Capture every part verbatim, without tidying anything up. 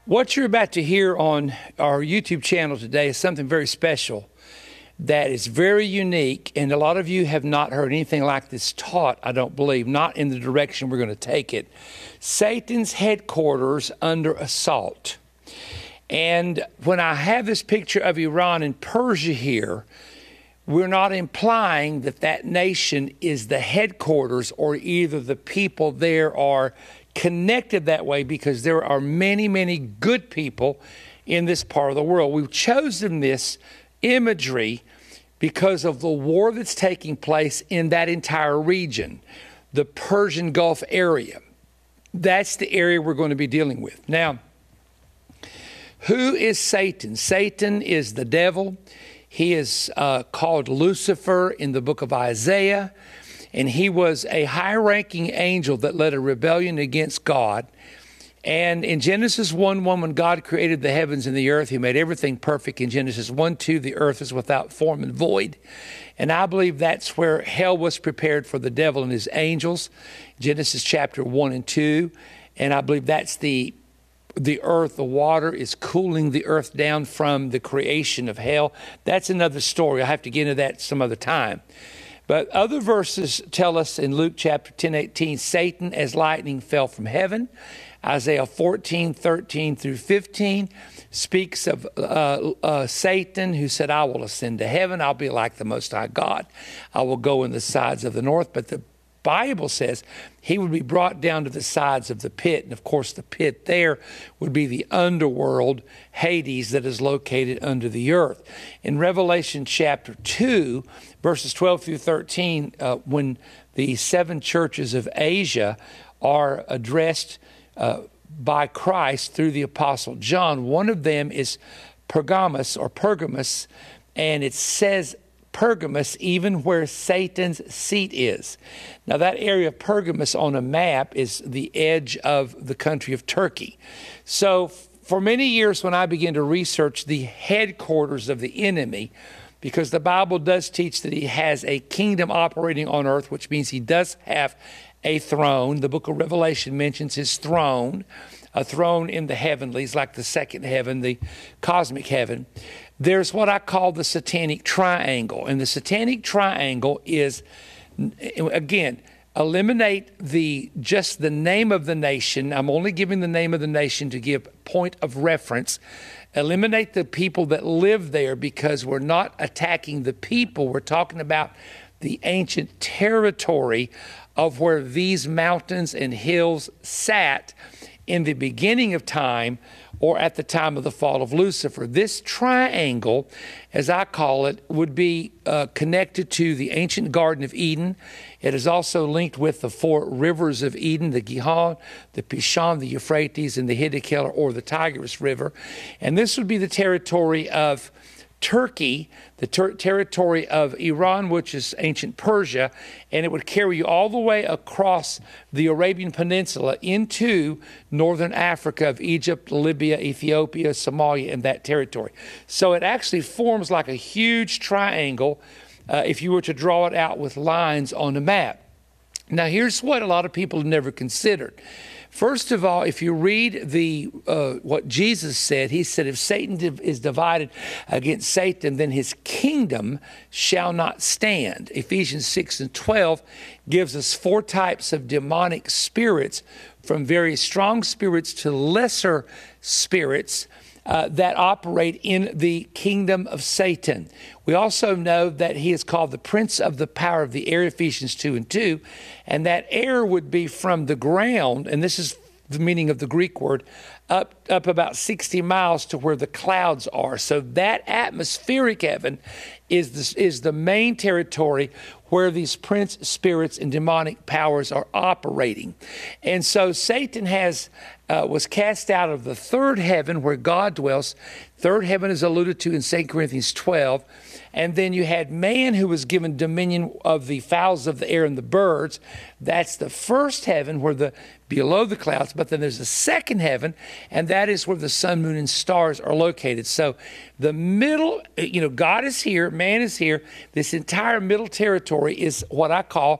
What you're about to hear on our YouTube channel today is something very special that is very unique, and a lot of you have not heard anything like this taught, I don't believe, not in the direction we're going to take it. Satan's headquarters under assault. And when I have this picture of Iran and Persia here, we're not implying that that nation is the headquarters or either the people there are connected that way, because there are many, many good people in this part of the world. We've chosen this imagery because of the war that's taking place in that entire region, the Persian Gulf area. That's the area we're going to be dealing with. Now, who is Satan? Satan is the devil. He is uh, called Lucifer in the book of Isaiah. And he was a high-ranking angel that led a rebellion against God. And in Genesis one one, when God created the heavens and the earth, he made everything perfect. In Genesis one two, the earth is without form and void. And I believe that's where hell was prepared for the devil and his angels, Genesis chapter one and two. And I believe that's the the earth, the water is cooling the earth down from the creation of hell. That's another story. I have to get into that some other time. But other verses tell us in Luke chapter ten eighteen, Satan as lightning fell from heaven. Isaiah fourteen thirteen through fifteen speaks of uh, uh, Satan, who said, I will ascend to heaven. I'll be like the Most High God. I will go in the sides of the north. But the Bible says he would be brought down to the sides of the pit. And of course, the pit there would be the underworld, Hades, that is located under the earth. In Revelation chapter two, verses twelve through thirteen, uh, when the seven churches of Asia are addressed uh, by Christ through the Apostle John, one of them is Pergamos or Pergamos, and it says Pergamos, even where Satan's seat is. Now, that area of Pergamos on a map is the edge of the country of Turkey. So for many years, when I began to research the headquarters of the enemy, because the Bible does teach that he has a kingdom operating on earth, which means he does have a throne. The book of Revelation mentions his throne, a throne in the heavenlies, like the second heaven, the cosmic heaven. There's what I call the satanic triangle. And the satanic triangle is, again, eliminate the just the name of the nation. I'm only giving the name of the nation to give point of reference. Eliminate the people that live there, because we're not attacking the people. We're talking about the ancient territory of where these mountains and hills sat in the beginning of time, or at the time of the fall of Lucifer. This triangle, as I call it, would be uh, connected to the ancient Garden of Eden. It is also linked with the four rivers of Eden, the Gihon, the Pishon, the Euphrates, and the Hiddekel, or the Tigris River. And this would be the territory of Turkey, the ter- territory of Iran, which is ancient Persia, and it would carry you all the way across the Arabian Peninsula into northern Africa of Egypt, Libya, Ethiopia, Somalia, and that territory. So it actually forms like a huge triangle uh, if you were to draw it out with lines on a map. Now, here's what a lot of people have never considered. First of all, if you read the uh, what Jesus said, he said, if Satan div- is divided against Satan, then his kingdom shall not stand. Ephesians six and twelve gives us four types of demonic spirits, from very strong spirits to lesser spirits, Uh, that operate in the kingdom of Satan. We also know that he is called the prince of the power of the air, Ephesians two and two, and that air would be from the ground, and this is the meaning of the Greek word, up, up about sixty miles to where the clouds are. So that atmospheric heaven is the, is the main territory where these prince spirits and demonic powers are operating. And so Satan has uh, was cast out of the third heaven where God dwells. Third heaven is alluded to in Second Corinthians twelve. And then you had man, who was given dominion of the fowls of the air and the birds. That's the first heaven, where the below the clouds. But then there's a second heaven, and that is where the sun, moon, and stars are located. So the middle, you know, God is here, man is here. This entire middle territory is what I call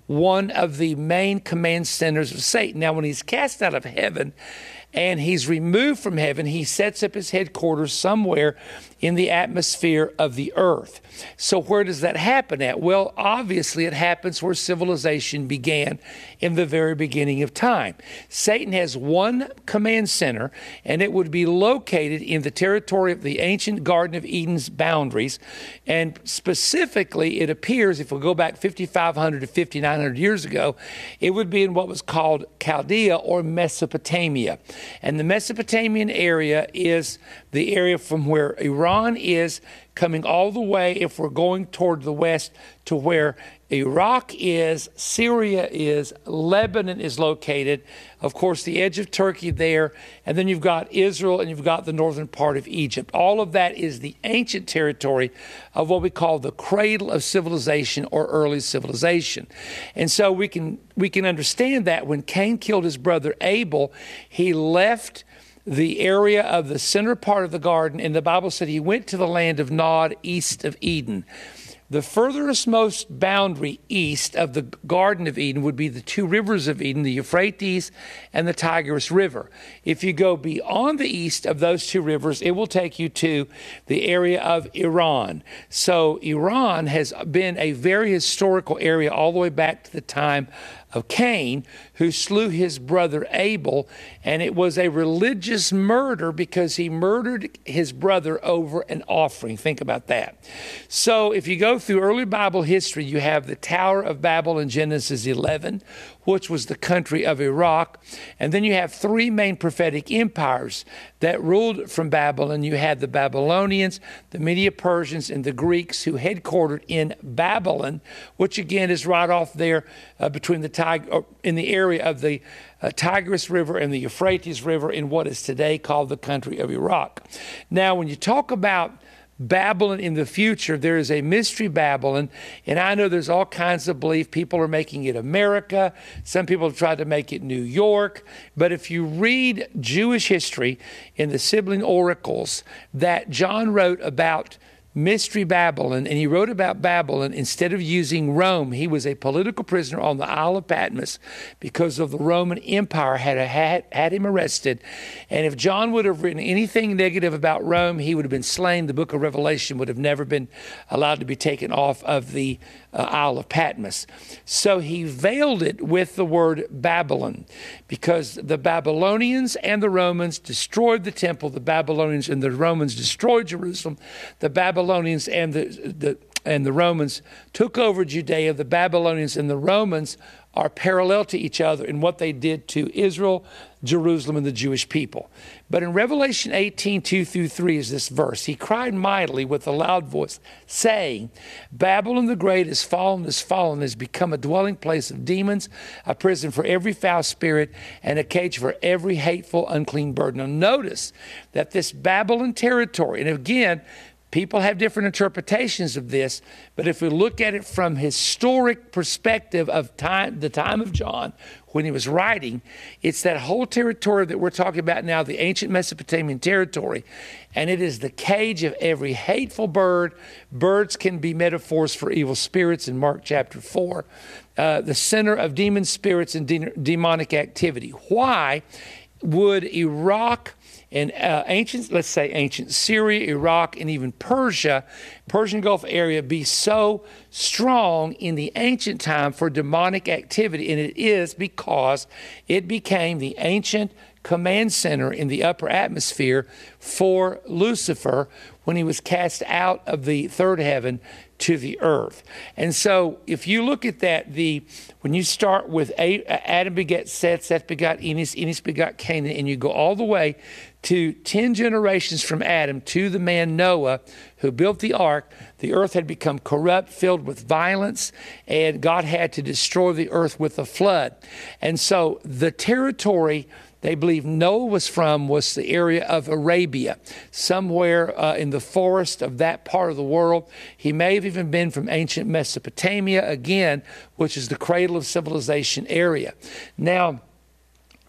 one of the main command centers of Satan. Now, when he's cast out of heaven and he's removed from heaven, he sets up his headquarters somewhere in the atmosphere of the earth. So where does that happen at? Well, obviously it happens where civilization began in the very beginning of time. Satan has one command center, and it would be located in the territory of the ancient Garden of Eden's boundaries. And specifically, it appears, if we go back fifty-five hundred to fifty-nine hundred years ago, it would be in what was called Chaldea or Mesopotamia. And the Mesopotamian area is the area from where Iran is, coming all the way, if we're going toward the west, to where Iraq is, Syria is, Lebanon is located, of course, the edge of Turkey there, and then you've got Israel and you've got the northern part of Egypt. All of that is the ancient territory of what we call the cradle of civilization or early civilization. And so we can we can understand that when Cain killed his brother Abel, he left the area of the center part of the garden, and the Bible said he went to the land of Nod, east of Eden. The furthest most boundary east of the Garden of Eden would be the two rivers of Eden, the Euphrates and the Tigris River. If you go beyond the east of those two rivers, it will take you to the area of Iran. So Iran has been a very historical area all the way back to the time of Cain, who slew his brother Abel, and it was a religious murder because he murdered his brother over an offering. Think about that. So if you go through early Bible history, you have the Tower of Babel in Genesis eleven, which was the country of Iraq. And then you have three main prophetic empires that ruled from Babylon. You had the Babylonians, the Medo-Persians, and the Greeks, who headquartered in Babylon, which again is right off there uh, between the Tig- or in the area of the uh, Tigris River and the Euphrates River in what is today called the country of Iraq. Now, when you talk about Babylon in the future, there is a mystery Babylon, and I know there's all kinds of belief. People are making it America. Some people have tried to make it New York. But if you read Jewish history in the Sibling Oracles that John wrote about Mystery Babylon, and he wrote about Babylon instead of using Rome. He was a political prisoner on the Isle of Patmos because of the Roman Empire had, had, had him arrested. And if John would have written anything negative about Rome, he would have been slain. The book of Revelation would have never been allowed to be taken off of the uh, Isle of Patmos. So he veiled it with the word Babylon because the Babylonians and the Romans destroyed the temple. The Babylonians and the Romans destroyed Jerusalem. The Babylonians Babylonians and the, the and the Romans took over Judea. The Babylonians and the Romans are parallel to each other in what they did to Israel, Jerusalem, and the Jewish people. But in Revelation eighteen, two through three is this verse. He cried mightily with a loud voice, saying, Babylon the great is fallen, is fallen, has become a dwelling place of demons, a prison for every foul spirit, and a cage for every hateful, unclean bird. Now notice that this Babylon territory, and again, people have different interpretations of this, but if we look at it from historic perspective of time, the time of John, when he was writing, it's that whole territory that we're talking about now, the ancient Mesopotamian territory, and it is the cage of every hateful bird. Birds can be metaphors for evil spirits in Mark chapter four. Uh, the center of demon spirits and de- demonic activity. Why would Iraq and uh, ancient, let's say ancient Syria, Iraq, and even Persia, Persian Gulf area be so strong in the ancient time for demonic activity? And it is because it became the ancient command center in the upper atmosphere for Lucifer when he was cast out of the third heaven to the earth. And so if you look at that, the when you start with Adam begat Seth, Seth begot Enos, Enos begot Canaan, and you go all the way to ten generations from Adam to the man Noah who built the ark, the earth had become corrupt, filled with violence, and God had to destroy the earth with a flood. And so the territory they believe Noah was from was the area of Arabia, somewhere uh, in the forest of that part of the world. He may have even been from ancient Mesopotamia, again, which is the cradle of civilization area. Now,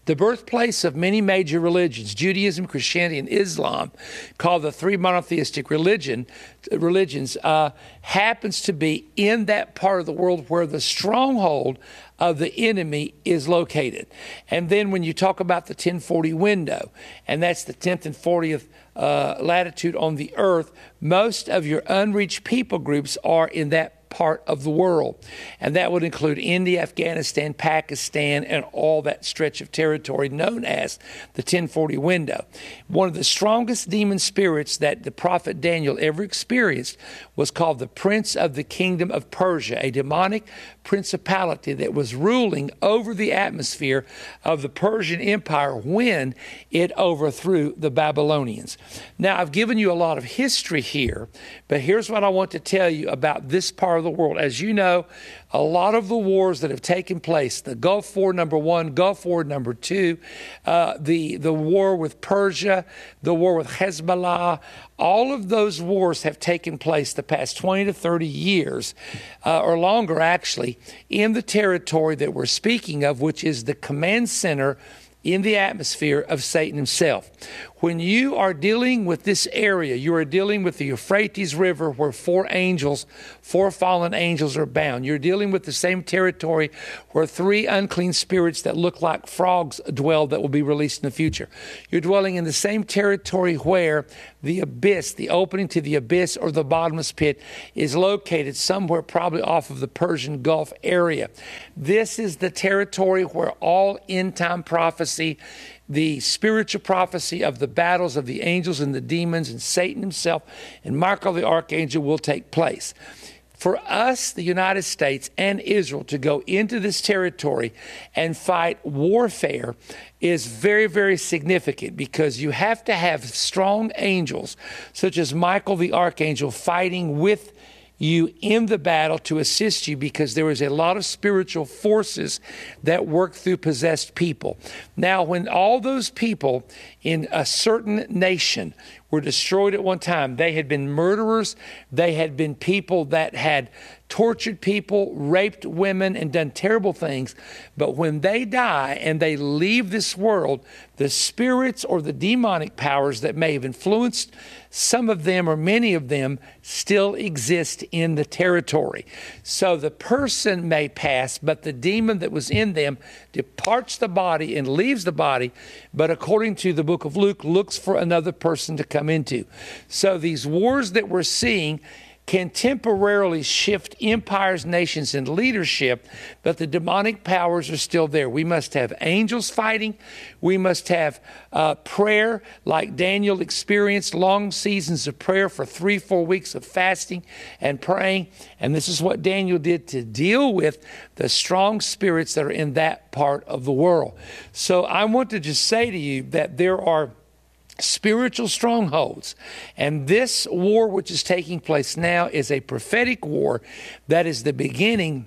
The birthplace of many major religions, Judaism, Christianity, and Islam, called the three monotheistic religion, religions, uh, happens to be in that part of the world where the stronghold of the enemy is located. And then when you talk about the ten forty window, and that's the tenth and fortieth uh, latitude on the earth, most of your unreached people groups are in that part of the world. And that would include India, Afghanistan, Pakistan, and all that stretch of territory known as the ten forty window. One of the strongest demon spirits that the prophet Daniel ever experienced was called the Prince of the Kingdom of Persia, a demonic principality that was ruling over the atmosphere of the Persian Empire when it overthrew the Babylonians. Now, I've given you a lot of history here, but here's what I want to tell you about this part of the world. As you know, a lot of the wars that have taken place, the Gulf War number one, Gulf War number two, uh, the, the war with Persia, the war with Hezbollah, all of those wars have taken place the past twenty to thirty years, uh, or longer actually, in the territory that we're speaking of, which is the command center in the atmosphere of Satan himself. When you are dealing with this area, you are dealing with the Euphrates River where four angels, four fallen angels are bound. You're dealing with the same territory where three unclean spirits that look like frogs dwell that will be released in the future. You're dwelling in the same territory where the abyss, the opening to the abyss or the bottomless pit is located somewhere probably off of the Persian Gulf area. This is the territory where all end-time prophecy, the spiritual prophecy of the battles of the angels and the demons and Satan himself and Michael the archangel will take place. For us, the United States and Israel, to go into this territory and fight warfare is very, very significant because you have to have strong angels, such as Michael the archangel, fighting with you in the battle to assist you, because there is a lot of spiritual forces that work through possessed people. Now, when all those people in a certain nation were destroyed at one time, they had been murderers, they had been people that had tortured people, raped women, and done terrible things. But when they die and they leave this world, the spirits or the demonic powers that may have influenced some of them or many of them still exist in the territory. So the person may pass, but the demon that was in them departs the body and leaves the body, but according to the book of Luke, looks for another person to come into. So these wars that we're seeing can temporarily shift empires, nations, and leadership, but the demonic powers are still there. We must have angels fighting. We must have uh, prayer, like Daniel experienced, long seasons of prayer for three, four weeks of fasting and praying. And this is what Daniel did to deal with the strong spirits that are in that part of the world. So I want to just say to you that there are spiritual strongholds. And this war which is taking place now is a prophetic war that is the beginning.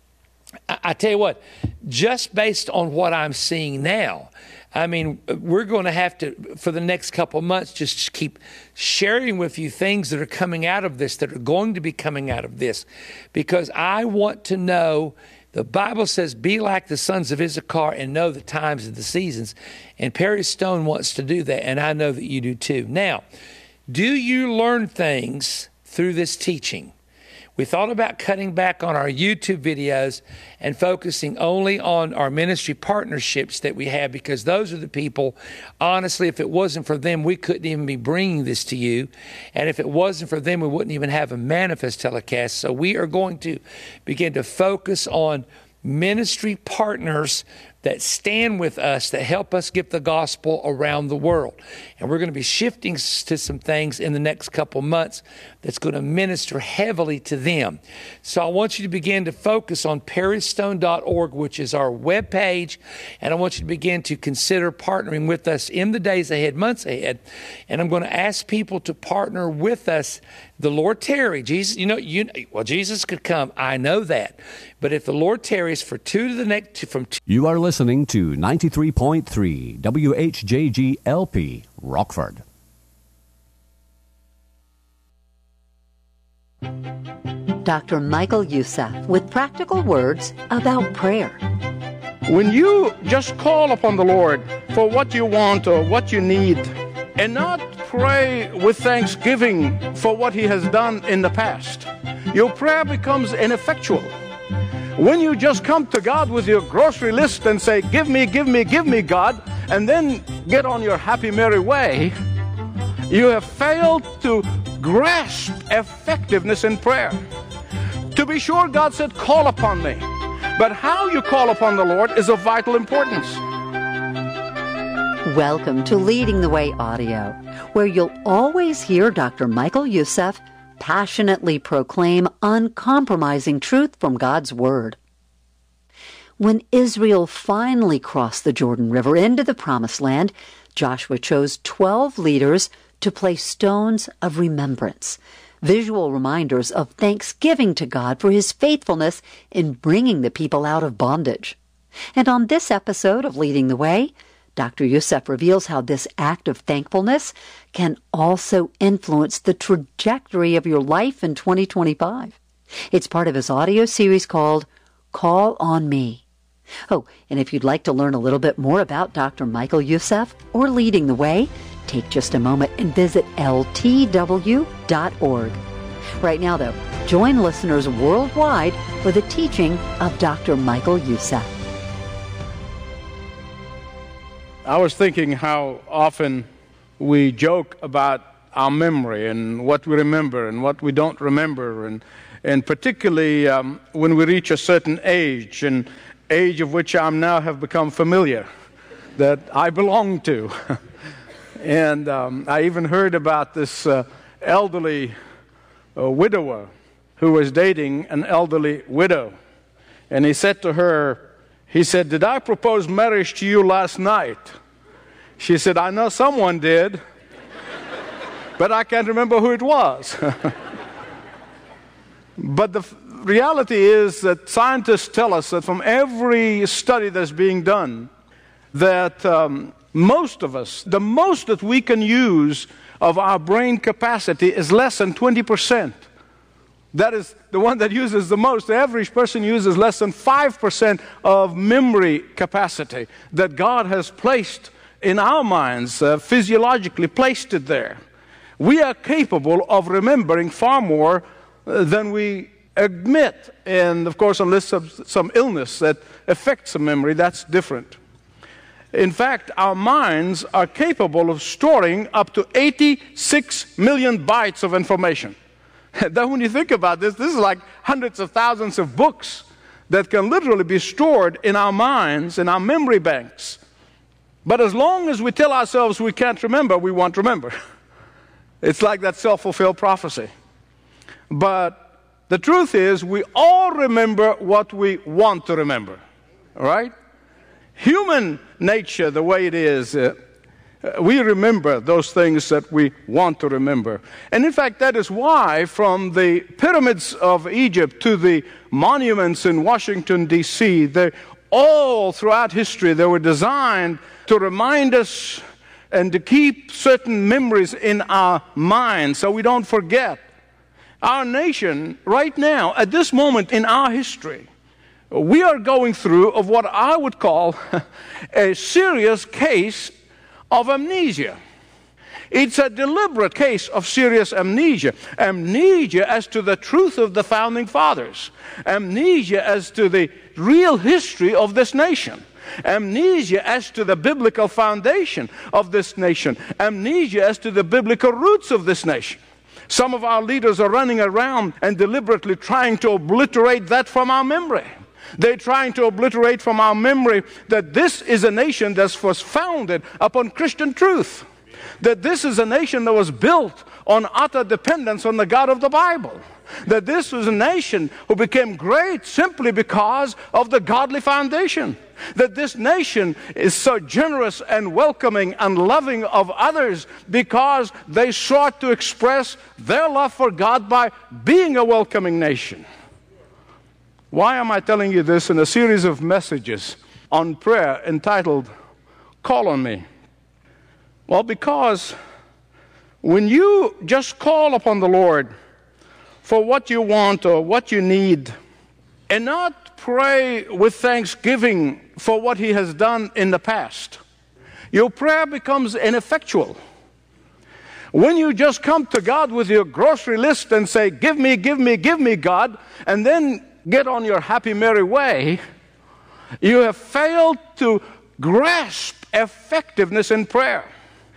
I, I tell you what, just based on what I'm seeing now, I mean, we're going to have to, for the next couple of months, just keep sharing with you things that are coming out of this, that are going to be coming out of this, because I want to know. The Bible says, be like the sons of Issachar and know the times and the seasons. And Perry Stone wants to do that, and I know that you do too. Now, do you learn things through this teaching? We thought about cutting back on our YouTube videos and focusing only on our ministry partnerships that we have, because those are the people, honestly, if it wasn't for them, we couldn't even be bringing this to you. And if it wasn't for them, we wouldn't even have a manifest telecast. So we are going to begin to focus on ministry partners that stand with us, that help us get the gospel around the world. And we're going to be shifting to some things in the next couple months that's going to minister heavily to them. So I want you to begin to focus on perry stone dot org, which is our webpage, and I want you to begin to consider partnering with us in the days ahead, months ahead. And I'm going to ask people to partner with us. The Lord tarry, Jesus, you know, you well, Jesus could come. I know that. But if the Lord tarries for two to the next, from two. You are listening to ninety-three point three W H J G L P, Rockford. Doctor Michael Youssef with practical words about prayer. When you just call upon the Lord for what you want or what you need, and not pray with thanksgiving for what He has done in the past, your prayer becomes ineffectual. When you just come to God with your grocery list and say, give me, give me, give me, God, and then get on your happy, merry way, you have failed to grasp effectiveness in prayer. To be sure, God said, call upon me. But how you call upon the Lord is of vital importance. Welcome to Leading the Way Audio, where you'll always hear Doctor Michael Youssef passionately proclaim uncompromising truth from God's Word. When Israel finally crossed the Jordan River into the Promised Land, Joshua chose twelve leaders to place stones of remembrance, visual reminders of thanksgiving to God for His faithfulness in bringing the people out of bondage. And on this episode of Leading the Way, Doctor Youssef reveals how this act of thankfulness can also influence the trajectory of your life in twenty twenty-five. It's part of his audio series called Call on Me. Oh, and if you'd like to learn a little bit more about Doctor Michael Youssef or Leading the Way, take just a moment and visit L T W dot org. Right now, though, join listeners worldwide for the teaching of Doctor Michael Youssef. I was thinking how often we joke about our memory and what we remember and what we don't remember, and and particularly um, when we reach a certain age, an age of which I now have become familiar, that I belong to. And um, I even heard about this uh, elderly uh, widower who was dating an elderly widow. And he said to her, he said, did I propose marriage to you last night? She said, I know someone did, but I can't remember who it was. But the f- reality is that scientists tell us that from every study that's being done, that um, most of us, the most that we can use of our brain capacity is less than twenty percent. That is the one that uses the most. The average person uses less than five percent of memory capacity that God has placed in our minds, uh, physiologically placed it there. We are capable of remembering far more uh, than we admit. And of course, unless some, some illness that affects the memory, that's different. In fact, our minds are capable of storing up to eighty-six million bytes of information. Then when you think about this, this is like hundreds of thousands of books that can literally be stored in our minds, in our memory banks. But as long as we tell ourselves we can't remember, we won't remember. It's like that self-fulfilled prophecy. But the truth is, we all remember what we want to remember. All right? Human nature, the way it is, uh, we remember those things that we want to remember. And in fact, that is why from the pyramids of Egypt to the monuments in Washington, D C, they all throughout history, they were designed to remind us and to keep certain memories in our minds so we don't forget. Our nation, right now, at this moment in our history, we are going through of what I would call a serious case of amnesia. It's a deliberate case of serious amnesia. Amnesia as to the truth of the founding fathers. Amnesia as to the real history of this nation. Amnesia as to the biblical foundation of this nation. Amnesia as to the biblical roots of this nation. Some of our leaders are running around and deliberately trying to obliterate that from our memory. They're trying to obliterate from our memory that this is a nation that was founded upon Christian truth. That this is a nation that was built on utter dependence on the God of the Bible. That this was a nation who became great simply because of the godly foundation. That this nation is so generous and welcoming and loving of others because they sought to express their love for God by being a welcoming nation. Why am I telling you this in a series of messages on prayer entitled, Call on Me? Well, because when you just call upon the Lord for what you want or what you need, and not pray with thanksgiving for what he has done in the past, your prayer becomes ineffectual. When you just come to God with your grocery list and say, give me, give me, give me, God, and then get on your happy, merry way, you have failed to grasp effectiveness in prayer.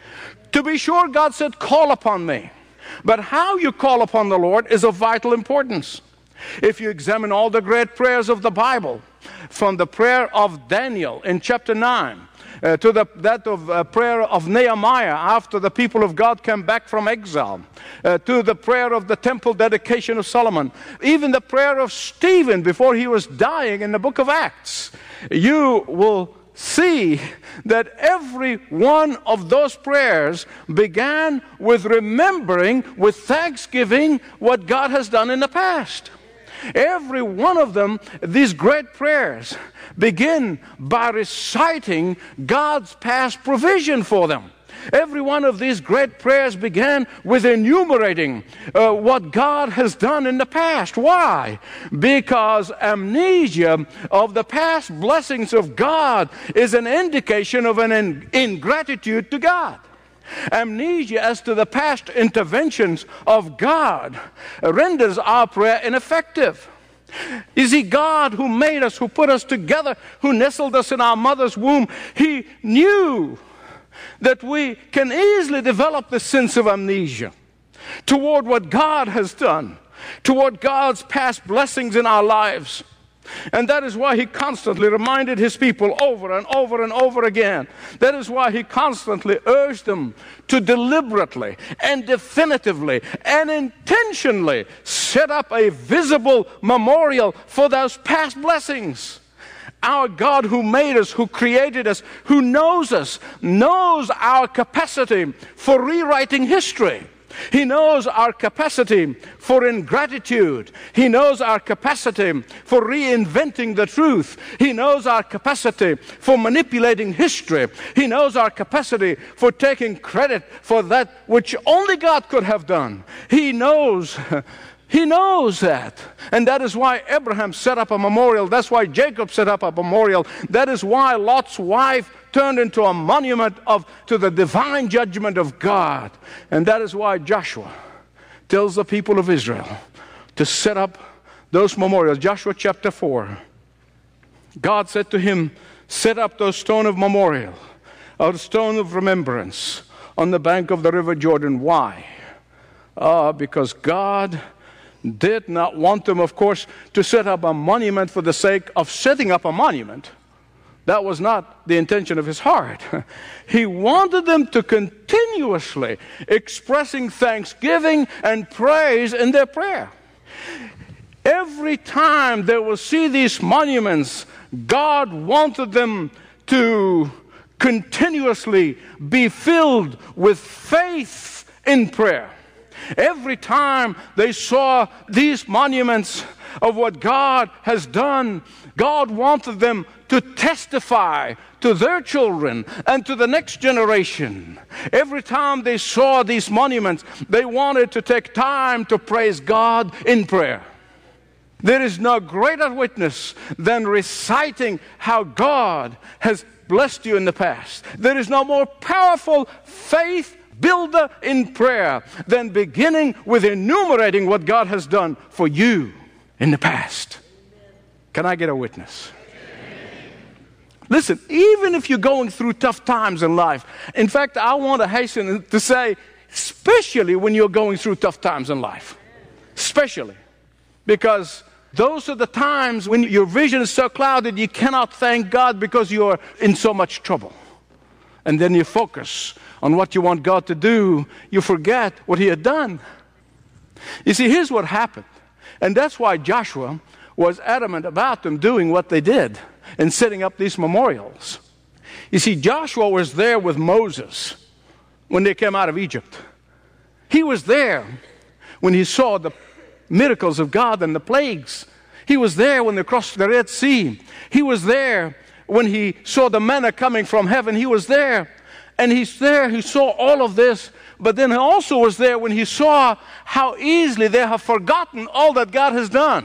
To be sure, God said, call upon me. But how you call upon the Lord is of vital importance. If you examine all the great prayers of the Bible, from the prayer of Daniel in chapter nine, Uh, to the, that of uh, prayer of Nehemiah after the people of God came back from exile, uh, to the prayer of the temple dedication of Solomon, even the prayer of Stephen before he was dying in the book of Acts, you will see that every one of those prayers began with remembering, with thanksgiving, what God has done in the past. Every one of them, these great prayers, begin by reciting God's past provision for them. Every one of these great prayers began with enumerating uh, what God has done in the past. Why? Because amnesia of the past blessings of God is an indication of an in- ingratitude to God. Amnesia as to the past interventions of God renders our prayer ineffective. You see, God who made us, who put us together, who nestled us in our mother's womb, He knew that we can easily develop the sense of amnesia toward what God has done, toward God's past blessings in our lives. And that is why He constantly reminded His people over and over and over again. That is why He constantly urged them to deliberately and definitively and intentionally set up a visible memorial for those past blessings. Our God who made us, who created us, who knows us, knows our capacity for rewriting history. He knows our capacity for ingratitude. He knows our capacity for reinventing the truth. He knows our capacity for manipulating history. He knows our capacity for taking credit for that which only God could have done. He knows He knows that. And that is why Abraham set up a memorial. That's why Jacob set up a memorial. That is why Lot's wife turned into a monument of to the divine judgment of God. And that is why Joshua tells the people of Israel to set up those memorials. Joshua chapter four. God said to him, set up those stone of memorial, a stone of remembrance on the bank of the river Jordan. Why? Uh, because God did not want them, of course, to set up a monument for the sake of setting up a monument. That was not the intention of His heart. He wanted them to continuously expressing thanksgiving and praise in their prayer. Every time they will see these monuments, God wanted them to continuously be filled with faith in prayer. Every time they saw these monuments of what God has done, God wanted them to testify to their children and to the next generation. Every time they saw these monuments, they wanted to take time to praise God in prayer. There is no greater witness than reciting how God has blessed you in the past. There is no more powerful faith builder in prayer than beginning with enumerating what God has done for you in the past. Can I get a witness? Listen, even if you're going through tough times in life, in fact, I want to hasten to say, especially when you're going through tough times in life, especially, because those are the times when your vision is so clouded you cannot thank God because you're in so much trouble. And then you focus on what you want God to do, you forget what He had done. You see, here's what happened. And that's why Joshua was adamant about them doing what they did and setting up these memorials. You see, Joshua was there with Moses when they came out of Egypt. He was there when he saw the miracles of God and the plagues. He was there when they crossed the Red Sea. He was there when he saw the manna coming from heaven. He was there. And he's there, he saw all of this. But then he also was there when he saw how easily they have forgotten all that God has done.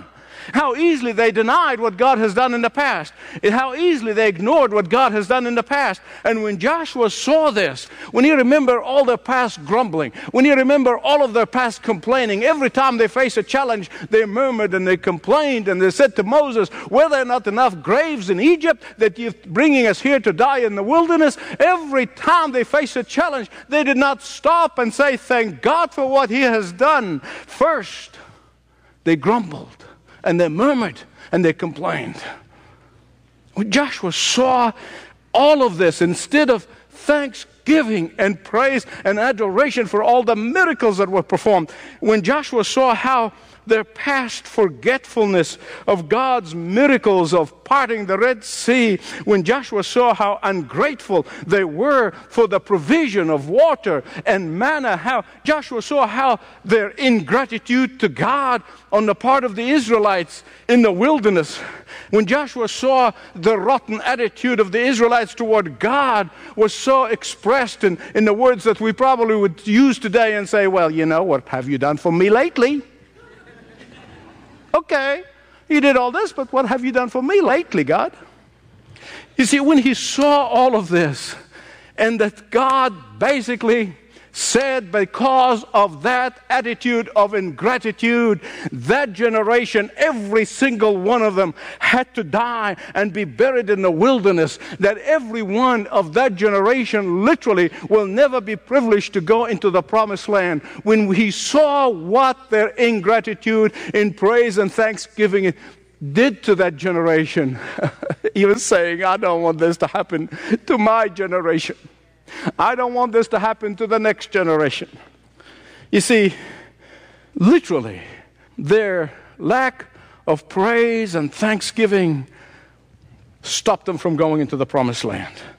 How easily they denied what God has done in the past. And how easily they ignored what God has done in the past. And when Joshua saw this, when he remembered all their past grumbling, when he remembered all of their past complaining, every time they faced a challenge, they murmured and they complained and they said to Moses, were there not enough graves in Egypt that you're bringing us here to die in the wilderness? Every time they faced a challenge, they did not stop and say, thank God for what he has done. First, they grumbled and they murmured and they complained. When Joshua saw all of this, instead of thanksgiving and praise and adoration for all the miracles that were performed, when Joshua saw how their past forgetfulness of God's miracles of parting the Red Sea, when Joshua saw how ungrateful they were for the provision of water and manna, how Joshua saw how their ingratitude to God on the part of the Israelites in the wilderness, when Joshua saw the rotten attitude of the Israelites toward God was so expressed in, in the words that we probably would use today and say, well, you know, what have you done for me lately? Okay, you did all this, but what have you done for me lately, God? You see, when he saw all of this, and that God basically said because of that attitude of ingratitude, that generation, every single one of them had to die and be buried in the wilderness, that every one of that generation literally will never be privileged to go into the promised land. When he saw what their ingratitude in praise and thanksgiving did to that generation, he was saying, I don't want this to happen to my generation. I don't want this to happen to the next generation. You see, literally, their lack of praise and thanksgiving stopped them from going into the promised land.